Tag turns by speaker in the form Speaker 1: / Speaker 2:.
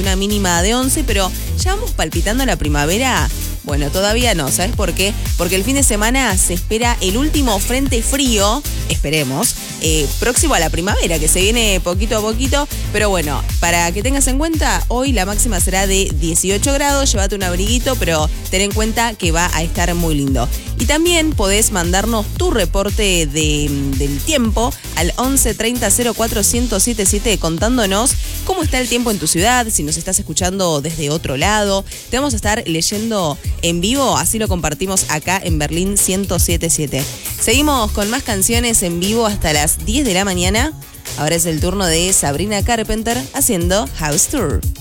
Speaker 1: una mínima de 11, pero ya vamos palpitando la primavera. Bueno, todavía no, ¿sabes por qué? Porque el fin de semana se espera el último frente frío, esperemos, próximo a la primavera, que se viene poquito a poquito. Pero bueno, para que tengas en cuenta, hoy la máxima será de 18 grados, llévate un abriguito, pero ten en cuenta que va a estar muy lindo. Y también podés mandarnos tu reporte del tiempo al 11 30 04 1077 contándonos cómo está el tiempo en tu ciudad, si nos estás escuchando desde otro lado. Te vamos a estar leyendo en vivo, así lo compartimos acá en Berlín 1077. Seguimos con más canciones en vivo hasta las 10 de la mañana. Ahora es el turno de Sabrina Carpenter haciendo House Tour.